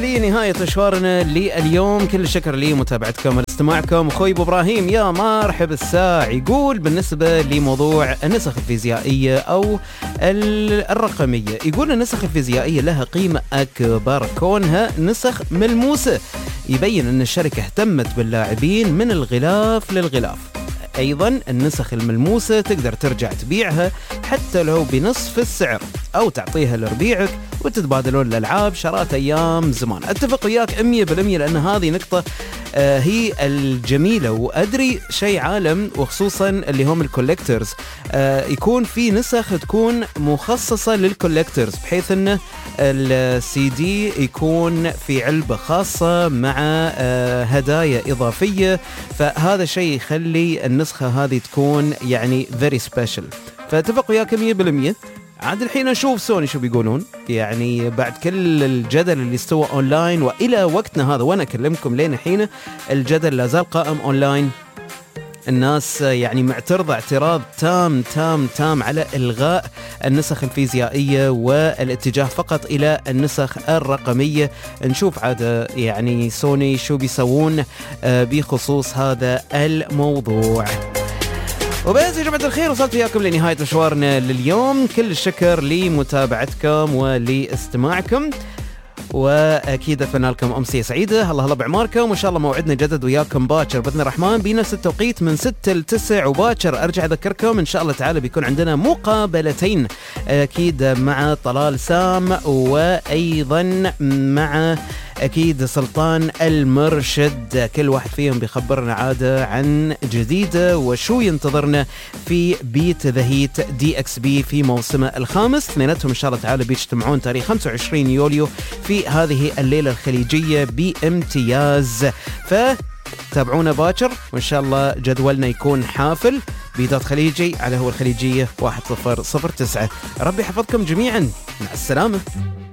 لنهاية مشوارنا لليوم. كل الشكر لمتابعتكم واستماعكم. أخوي أبو إبراهيم يا مرحب الساع يقول بالنسبة لموضوع النسخ الفيزيائية أو الرقمية، يقول النسخ الفيزيائية لها قيمة أكبر كونها نسخ ملموسة. يبين أن الشركة اهتمت باللاعبين من الغلاف للغلاف. أيضا النسخ الملموسة تقدر ترجع تبيعها حتى لو بنصف السعر أو تعطيها لربيعك وتتبادلون الألعاب شرات أيام زمان. أتفق وياك 100% لأن هذه نقطة هي الجميلة. وأدري شيء عالم وخصوصا اللي هم الكوليكترز، يكون في نسخ تكون مخصصة للكوليكترز بحيث أنه السي دي يكون في علبة خاصة مع هدايا إضافية، فهذا شيء يخلي النسخة هذه تكون يعني very special. فأتفق وياك 100%. عاد الحين نشوف سوني شو بيقولون، يعني بعد كل الجدل اللي استوى أونلاين وإلى وقتنا هذا وأنا أكلمكم لين الحين الجدل لازال قائم أونلاين. الناس يعني معترضة اعتراض تام تام تام على إلغاء النسخ الفيزيائية والاتجاه فقط إلى النسخ الرقمية. نشوف عاد يعني سوني شو بيسوون بخصوص هذا الموضوع. وبس يا جماعة الخير وصلت وياكم لنهاية مشوارنا لليوم. كل الشكر لمتابعتكم ولاستماعكم، واكيد اتمنى لكم امسيه سعيده. الله بعماركم، وان شاء الله موعدنا جدد وياكم باكر باذن الرحمن بنفس التوقيت من 6 ل 9. وباكر ارجع اذكركم ان شاء الله تعالى بيكون عندنا مقابلتين اكيد مع طلال سام وايضا مع أكيد سلطان المرشد. كل واحد فيهم بيخبرنا عادة عن جديدة وشو ينتظرنا في بيت ذا هيت دي اكس بي في موسمه الخامس. اثنيناتهم إن شاء الله تعالى بيجتمعون تاريخ 25 يوليو في هذه الليلة الخليجية بامتياز. فتابعونا باكر وإن شاء الله جدولنا يكون حافل. بيدات خليجي على هو الخليجية 1009. ربي يحفظكم جميعا، مع السلامة.